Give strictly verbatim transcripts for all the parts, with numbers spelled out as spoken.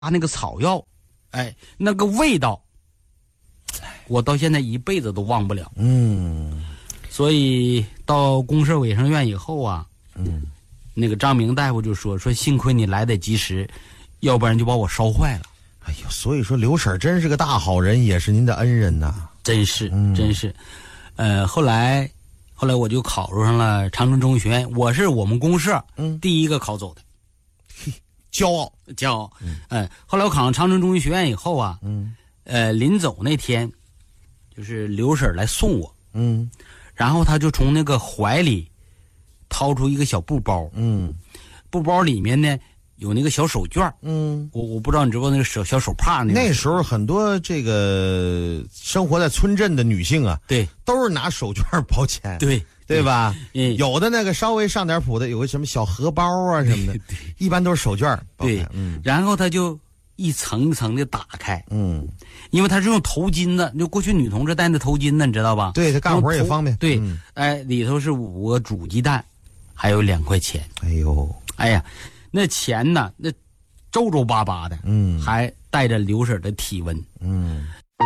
他那个草药，哎，那个味道，我到现在一辈子都忘不了。 嗯， 所以到公社卫生院以后啊， 嗯， 那个张明大夫就说说幸亏你来得及时，要不然就把我烧坏了。 哎呦，所以说刘婶真是个大好人，也是您的恩人呐。 真是， 嗯、 真是。呃，后来，后来我就考入上了长春中医学院，我是我们公社嗯第一个考走的， 嘿，骄傲， 骄傲。嗯、呃，后来我考上长春中医学院以后啊， 嗯， 呃，临走那天，就是刘婶来送我， 嗯， 然后他就从那个怀里掏出一个小布包， 嗯， 布包里面呢有那个小手绢， 嗯， 我我不知道你知不知道那个手小手帕那个。 那时候很多这个生活在村镇的女性啊， 对， 都是拿手绢包钱， 对对吧？ 嗯， 有的那个稍微上点谱的，有个什么小荷包啊什么的，一般都是手绢包对， 嗯， 然后他就一层一层的打开， 嗯， 因为他是用头巾子，就过去女同志戴那头巾子，你知道吧？ 对，他干活也方便。 对， 嗯、 哎，里头是五个煮鸡蛋，还有两块钱。 哎呦， 哎呀，那钱呢？那皱皱巴巴的， 嗯， 还带着刘婶的体温， 嗯。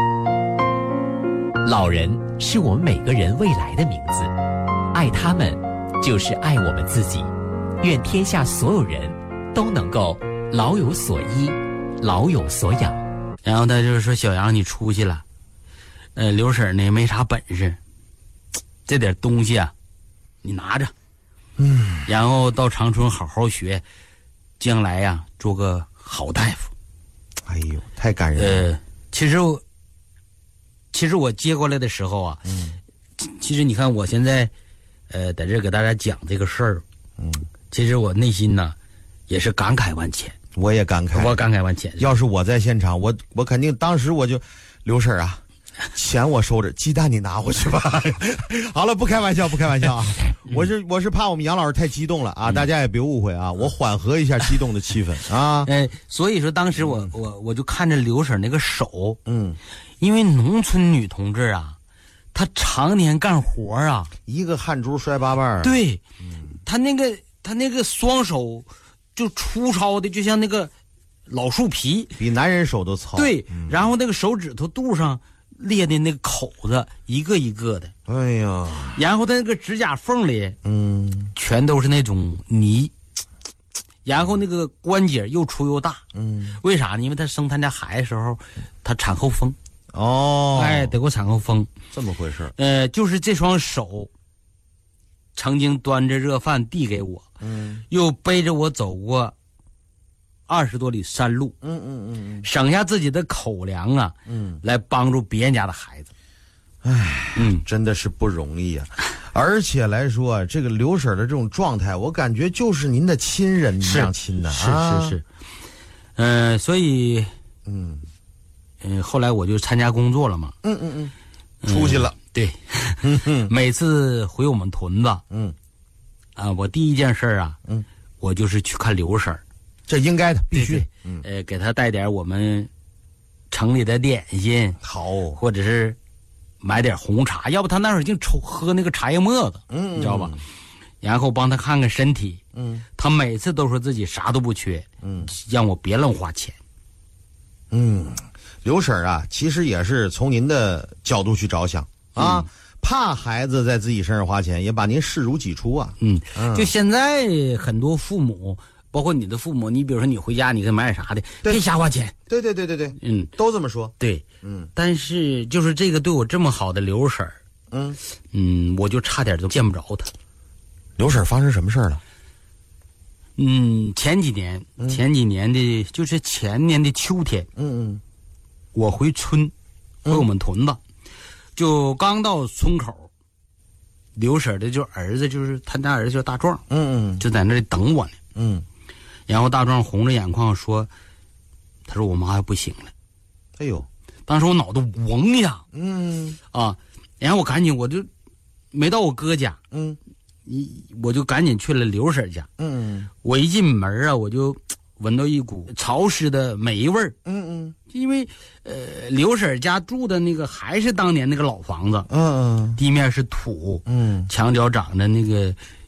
老人是我们每个人未来的名字，爱他们就是爱我们自己。愿天下所有人都能够老有所依，老有所养。 然后他就说：“小杨，你出去了，呃，刘婶呢也没啥本事，这点东西啊，你拿着， 嗯， 然后到长春好好学，将来呀、啊、做个好大夫。” 哎呦，太感人了。 呃，其实我，其实我接过来的时候啊， 嗯， 其实你看我现在，呃，在这给大家讲这个事儿， 嗯， 其实我内心呢，也是感慨万千。 我也感慨， 我感慨万千。 要是我在现场，我我肯定当时我就，刘婶啊，钱我收着，鸡蛋你拿回去吧。好了，不开玩笑，不开玩笑啊！我是我是怕我们杨老师太激动了啊，大家也别误会啊，我缓和一下激动的气氛啊。 哎，所以说当时我我我就看着刘婶那个手， 嗯， 因为农村女同志啊，她常年干活啊， 一个汗珠摔八瓣。 对，她那个她那个双手就粗糙的，就像那个老树皮， 比男人手都糙。 对， 嗯、 然后那个手指头肚上裂的那个口子一个一个的， 哎呀， 然后他那个指甲缝里， 嗯， 全都是那种泥，然后那个关节又粗又大， 嗯， 为啥呢？因为他生他家孩子的时候，他产后风， 哦， 哎，得过产后风， 这么回事。 呃，就是这双手，曾经端着热饭递给我， 嗯， 又背着我走过二十多里山路， 嗯嗯嗯嗯， 省下自己的口粮啊， 嗯， 来帮助别人家的孩子。 唉， 嗯， 真的是不容易啊！而且来说，这个刘婶的这种状态，我感觉就是您的亲人一样亲的， 是啊、 是是，嗯、呃，所以， 嗯嗯、呃，后来我就参加工作了嘛， 嗯嗯嗯，出去了， 嗯、对，每次回我们屯子， 嗯， 啊，我第一件事啊， 嗯， 我就是去看刘婶， 这应该的，必须， 嗯，呃，给她带点我们城里的点心， 好， 或者是买点红茶，要不他那会儿净抽喝那个茶叶沫子， 嗯， 你知道吧？然后帮他看看身体， 嗯，他每次都说自己啥都不缺， 嗯， 让我别乱花钱， 嗯，刘婶啊，其实也是从您的角度去着想啊，嗯、怕孩子在自己身上花钱，也把您视如己出啊， 嗯，嗯就现在很多父母。包括你的父母，你比如说你回家，你给买点啥的，别瞎花钱。 对对对对对， 嗯， 都这么说。 对， 嗯， 但是就是这个对我这么好的刘婶儿， 嗯嗯，我就差点都见不着她。 刘婶发生什么事儿了？ 嗯，前几年， 嗯、 前几年的，就是前年的秋天， 嗯嗯， 我回村，回我们屯子，嗯、就刚到村口。刘婶的就儿子，就是他家儿子叫大壮， 嗯嗯， 就在那里等我呢， 嗯。 然后大壮红着眼眶说：“他说我妈要不行了。” 哎呦， 当时我脑子嗡一下， 嗯啊，然后我赶紧我就没到我哥家， 嗯， 一我就赶紧去了刘婶家， 嗯， 我一进门啊，我就闻到一股潮湿的霉味儿， 嗯嗯， 因为呃刘婶家住的那个还是当年那个老房子， 嗯嗯， 地面是土， 嗯， 墙角长着那个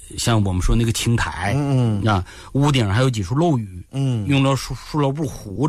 像我们说那个青苔， 嗯啊，屋顶还有几处漏雨， 嗯， 用到塑塑料布糊